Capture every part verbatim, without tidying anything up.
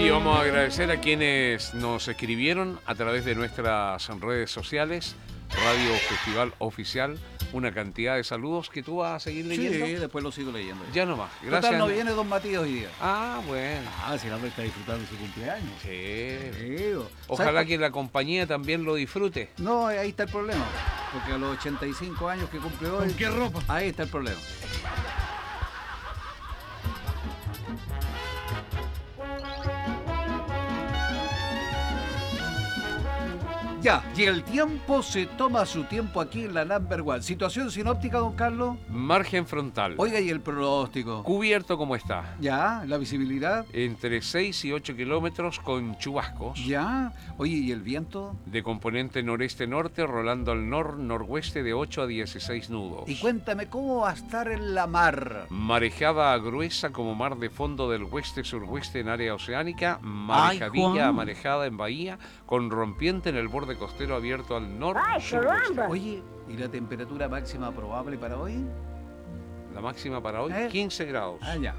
Oye, vamos a agradecer a quienes nos escribieron a través de nuestras redes sociales, Radio Festival Oficial, una cantidad de saludos que tú vas a seguir leyendo. Sí, después lo sigo leyendo. Ya nomás. Gracias. Total, no viene Don Matías hoy día. Ah, bueno. Ah, si el hombre está disfrutando su cumpleaños. Sí. Sí. Ojalá que la compañía también lo disfrute. No, ahí está el problema. Porque a los ochenta y cinco años que cumple hoy... ¿Con qué ropa? Ahí está el problema. Ya, y el tiempo se toma su tiempo aquí en la Number One. ¿Situación sinóptica, don Carlos? Margen frontal. Oiga, ¿y el pronóstico? Cubierto como está. Ya, ¿la visibilidad? Entre seis y ocho kilómetros con chubascos. Ya. Oye, ¿y el viento? De componente noreste-norte, rolando al nor-noroeste de ocho a dieciséis nudos. Y cuéntame, ¿cómo va a estar en la mar? Marejada gruesa como mar de fondo del oeste-sureste en área oceánica. Marejadilla Ay, marejada en bahía, con rompiente en el borde costero abierto al norte. Oye, ¿y la temperatura máxima probable para hoy? La máxima para hoy, ¿Eh? quince grados. Ah, ya.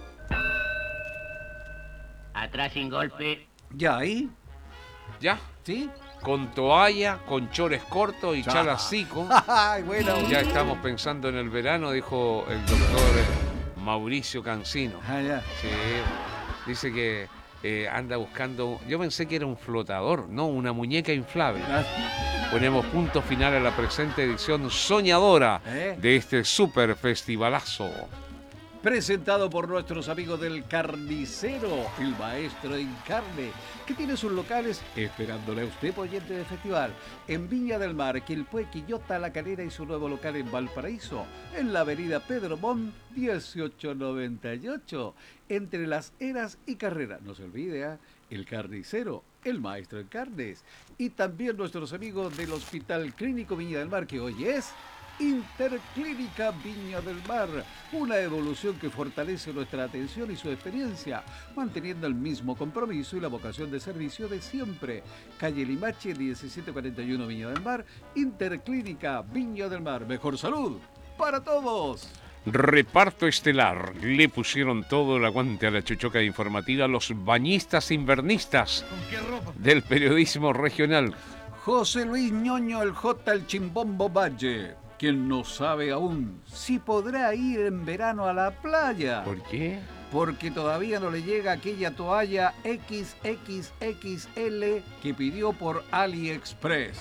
Atrás sin golpe. ¿Ya ahí? Ya, ¿Sí? con toalla, con chores cortos y Ya. chalasico. Ay, bueno. Ya estamos pensando en el verano, dijo el doctor Mauricio Cancino. Ah, ya. Sí, dice que eh, anda buscando... Yo pensé que era un flotador, no, una muñeca inflable. Ah, Ponemos punto final a la presente edición soñadora ¿Eh? de este super festivalazo. Presentado por nuestros amigos del Carnicero, el maestro en carne, que tiene sus locales esperándole a usted, oyente del festival, en Viña del Mar, Quilpué, Quillota, La Calera y su nuevo local en Valparaíso, en la avenida Pedro Montt, dieciocho noventa y ocho, entre Las Heras y Carrera. No se olvide, ¿eh? El Carnicero, el maestro en carnes. Y también nuestros amigos del Hospital Clínico Viña del Mar, que hoy es Interclínica Viña del Mar, una evolución que fortalece nuestra atención y su experiencia, manteniendo el mismo compromiso y la vocación de servicio de siempre. Calle Limache, diecisiete cuarenta y uno, Viña del Mar. Interclínica Viña del Mar, mejor salud para todos. Reparto estelar. Le pusieron todo el aguante a la chuchoca informativa los bañistas invernistas ¿Con qué ropa? del periodismo regional. José Luis Ñoño, el J, el Chimbombo Valle, quien no sabe aún si podrá ir en verano a la playa. ¿Por qué? Porque todavía no le llega aquella toalla equis equis equis ele que pidió por AliExpress.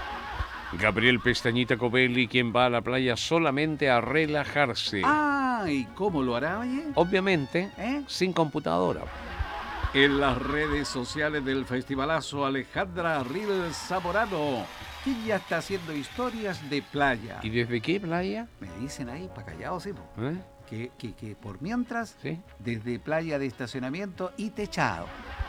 Gabriel Pestañita Covelli, quien va a la playa solamente a relajarse. Ah, ¿y cómo lo hará, oye? Obviamente, ¿Eh? sin computadora. En las redes sociales del festivalazo, Alejandra Rives Zamorano, que ya está haciendo historias de playa. ¿Y desde qué playa? Me dicen ahí, para callados, sí, po, ¿Eh? que, que, que por mientras, ¿Sí? desde playa de estacionamiento y techado.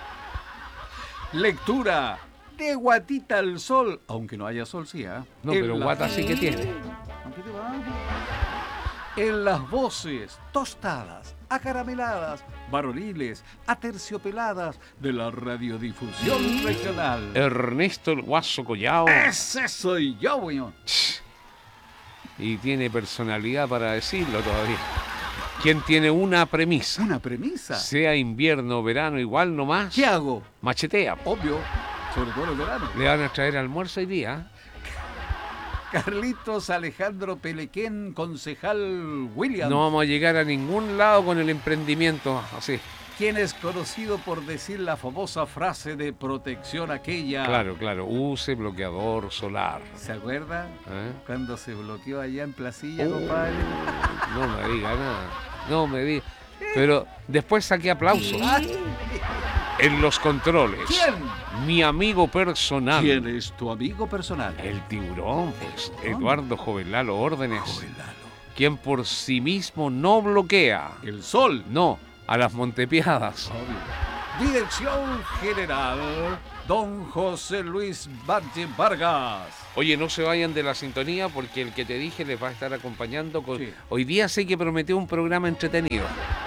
Lectura de Guatita al Sol, aunque no haya sol, sí, ¿ah? No, En pero la- Guata sí que tiene. ¿Aunque te va? En las voces tostadas, acarameladas, varoniles, aterciopeladas de la radiodifusión regional. Ernesto el Guaso Collao. ¡Ese soy yo, weón! Y tiene personalidad para decirlo todavía. Quien tiene una premisa. Una premisa. Sea invierno o verano, igual nomás. ¿Qué hago? Machetea. Obvio, sobre todo en el verano. Le van a traer almuerzo hoy día. Carlitos Alejandro Pelequén, concejal Williams, No vamos a llegar a ningún lado con el emprendimiento así. quien es conocido por decir la famosa frase de protección aquella. Claro, claro. Use bloqueador solar. ¿Se acuerda? ¿Eh? Cuando se bloqueó allá en Placilla, Oh. compadre. No me diga nada. No me diga. Pero después saqué aplausos. En los controles. ¿Quién? Mi amigo personal. ¿Quién es tu amigo personal? El tiburón, pues. tiburón. Eduardo Jovelalo Órdenes. Jovelalo. Quien por sí mismo no bloquea. El sol. No, a las montepiadas. Obvio. Dirección General, don José Luis Valle Vargas. Oye, no se vayan de la sintonía porque el que te dije les va a estar acompañando. Con... Sí. Hoy día sé que prometió un programa entretenido.